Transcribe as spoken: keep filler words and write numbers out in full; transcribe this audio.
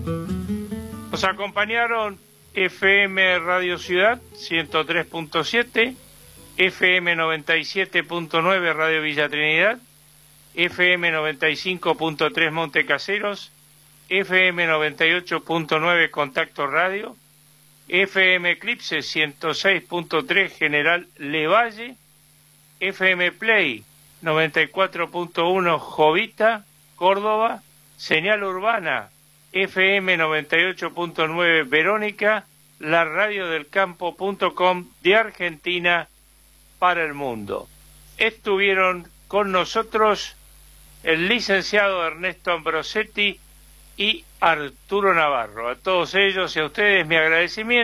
Nos acompañaron F M Radio Ciudad ciento tres punto siete, F M noventa y siete punto nueve Radio Villa Trinidad, F M noventa y cinco punto tres Monte Caseros, F M noventa y ocho punto nueve Contacto Radio, F M Eclipse ciento seis punto tres General Levalle, F M Play noventa y cuatro punto uno Jovita, Córdoba, Señal Urbana F M noventa y ocho punto nueve Verónica, la radio del campo punto com de Argentina para el mundo. Estuvieron con nosotros el licenciado Ernesto Ambrosetti y Arturo Navarro. A todos ellos y a ustedes mi agradecimiento.